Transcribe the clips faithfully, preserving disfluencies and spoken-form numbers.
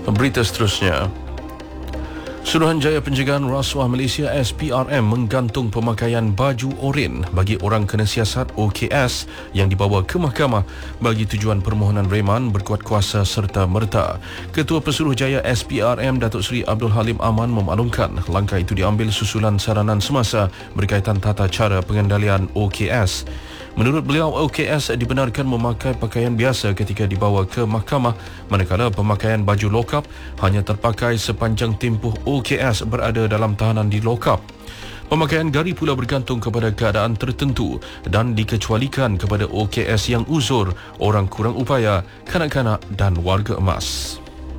Berita seterusnya. Suruhanjaya Pencegahan Rasuah Malaysia S P R M menggantung pemakaian baju oren bagi orang kena siasat O K S yang dibawa ke mahkamah bagi tujuan permohonan reman berkuat kuasa serta merta. Ketua Pesuruhjaya S P R M Datuk Seri Abdul Halim Aman memaklumkan langkah itu diambil susulan saranan semasa berkaitan tata cara pengendalian O K S. Menurut beliau, O K S dibenarkan memakai pakaian biasa ketika dibawa ke mahkamah, manakala pemakaian baju lokap hanya terpakai sepanjang tempoh O K S berada dalam tahanan di lokap. Pemakaian gari pula bergantung kepada keadaan tertentu dan dikecualikan kepada O K S yang uzur, orang kurang upaya, kanak-kanak dan warga emas.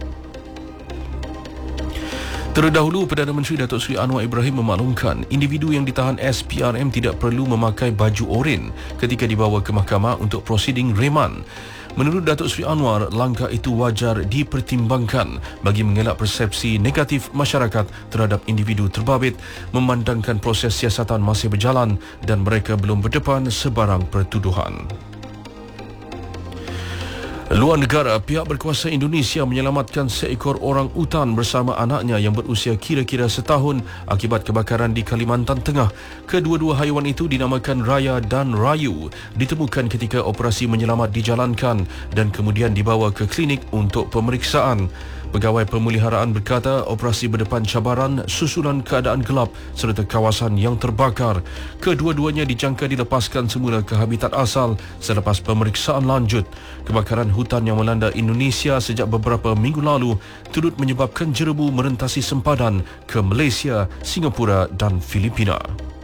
Terdahulu, Perdana Menteri Datuk Seri Anwar Ibrahim memaklumkan individu yang ditahan S P R M tidak perlu memakai baju oren ketika dibawa ke mahkamah untuk prosiding reman. Menurut Datuk Seri Anwar, langkah itu wajar dipertimbangkan bagi mengelak persepsi negatif masyarakat terhadap individu terbabit memandangkan proses siasatan masih berjalan dan mereka belum berdepan sebarang pertuduhan. Luar negara, pihak berkuasa Indonesia menyelamatkan seekor orang utan bersama anaknya yang berusia kira-kira setahun akibat kebakaran di Kalimantan Tengah. Kedua-dua haiwan itu dinamakan Raya dan Rayu, ditemukan ketika operasi menyelamat dijalankan dan kemudian dibawa ke klinik untuk pemeriksaan. Pegawai Pemeliharaan berkata operasi berdepan cabaran susulan keadaan gelap serta kawasan yang terbakar. Kedua-duanya dijangka dilepaskan semula ke habitat asal selepas pemeriksaan lanjut. Kebakaran hutan yang melanda Indonesia sejak beberapa minggu lalu turut menyebabkan jerebu merentasi sempadan ke Malaysia, Singapura dan Filipina.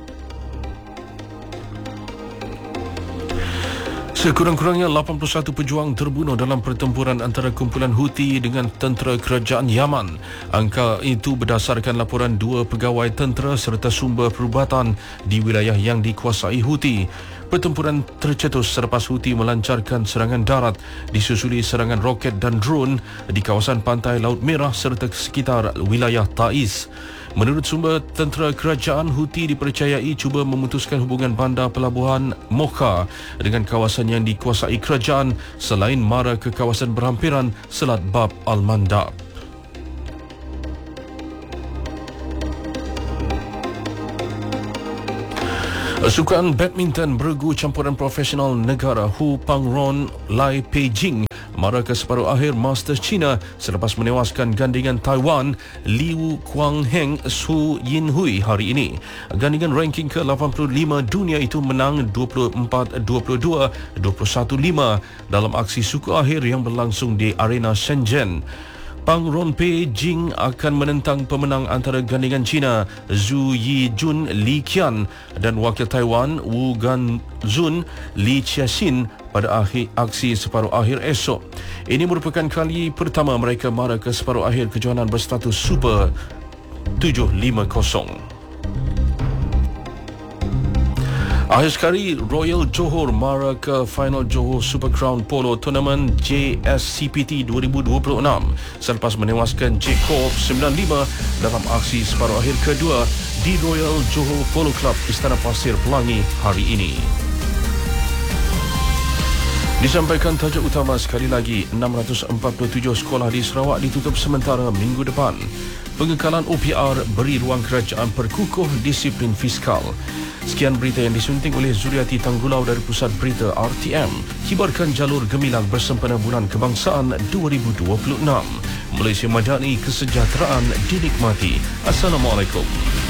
Sekurang-kurangnya lapan puluh satu pejuang terbunuh dalam pertempuran antara kumpulan Houthi dengan tentera kerajaan Yaman. Angka itu berdasarkan laporan dua pegawai tentera serta sumber perubatan di wilayah yang dikuasai Houthi. Pertempuran tercetus selepas Houthi melancarkan serangan darat disusuli serangan roket dan drone di kawasan pantai Laut Merah serta sekitar wilayah Taiz. Menurut sumber tentera kerajaan, Houthi dipercayai cuba memutuskan hubungan bandar pelabuhan Mocha dengan kawasan yang dikuasai kerajaan selain mara ke kawasan berhampiran Selat Bab Al-Mandab. Sukan badminton bergu campuran profesional negara Hu Pangron Lai Peijing mara ke separuh akhir Masters China selepas menewaskan gandingan Taiwan Liu Kuangheng Su Yinhui hari ini. Gandingan ranking ke lapan puluh lima dunia itu menang dua puluh empat dua puluh dua, dua puluh satu lima dalam aksi suku akhir yang berlangsung di arena Shenzhen. Pang Ron Peijing akan menentang pemenang antara gandingan China Zhu Yijun Li Qian dan wakil Taiwan Wu Ganzun Li Chiaxin pada akhir aksi separuh akhir esok. Ini merupakan kali pertama mereka mara ke separuh akhir kejohanan berstatus Super tujuh lima kosong. Akhir sekali, Royal Johor mara ke final Johor Super Crown Polo Tournament J S C P T dua ribu dua puluh enam selepas menewaskan J Corp sembilan lima dalam aksi separuh akhir kedua di Royal Johor Polo Club Istana Pasir Pelangi hari ini. Disampaikan tajuk utama sekali lagi, enam ratus empat puluh tujuh sekolah di Sarawak ditutup sementara minggu depan. Pengekalan O P R beri ruang kerajaan perkukuh disiplin fiskal. Sekian berita yang disunting oleh Zuriati Tanggulau dari Pusat Berita R T M. Kibarkan jalur gemilang bersempena Bulan Kebangsaan dua ribu dua puluh enam. Malaysia Madani, kesejahteraan dinikmati. Assalamualaikum.